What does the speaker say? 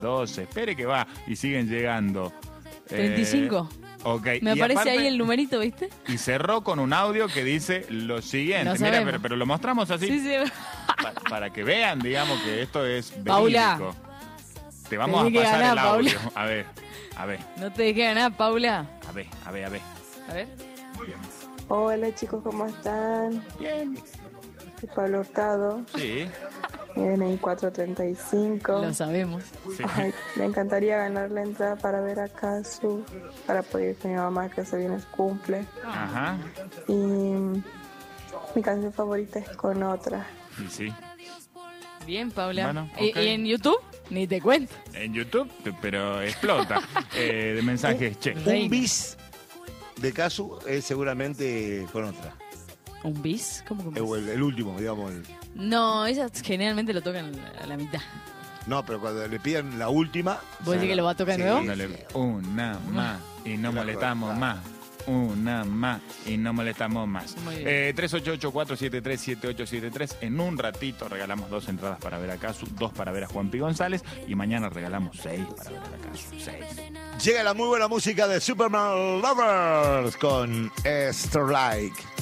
12, espere que va y siguen llegando. 35. Ok. Me y aparece aparte, ahí el numerito, ¿viste? Y cerró con un audio que dice lo siguiente. No Mira, sabemos. pero lo mostramos así Sí, sí. para que vean, digamos, que esto es Paula. verídico. Te vamos Tenés a que pasar ganar, el audio. Paula. A ver. No te dejé ganar, Paula. A ver. A ver. Hola chicos, ¿cómo están? Bien. Soy Pablo Hurtado, Sí. DNI 435. Lo sabemos. Sí. Ay, me encantaría ganar la entrada para ver a Casu, para poder ir con mi mamá que se viene su cumple. Ajá. Y mi canción favorita es Con Otra. Y sí. Bien, Paula. Bueno, ¿Y ok. en YouTube? Ni te cuento. En YouTube, pero explota de mensajes. Che. Reina. Un bis de Casu es seguramente Con Otra. ¿Un bis? ¿Cómo que un bis? O el último, digamos. No, ellas generalmente lo tocan a la mitad. No, pero cuando le piden la última. ¿Vos decís que lo va a tocar de Sí. nuevo? Dándole una más y no molestamos más. Una más y no molestamos más. Muy bien. 388-473-7873. En un ratito regalamos 2 entradas para ver a Casu, 2 para ver a Juanpi González y mañana regalamos 6 para ver a la Casu. 6. Llega la muy buena música de Superman Lovers con Starlight.